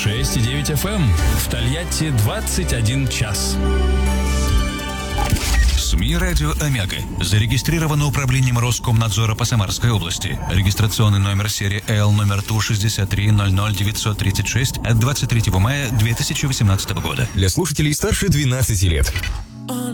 96,9 FM. В Тольятти 21 час. СМИ «Радио Омега» зарегистрировано управлением Роскомнадзора по Самарской области. Регистрационный номер серии Л номер ТУ-6300936 от 23 мая 2018 года. Для слушателей старше 12 лет.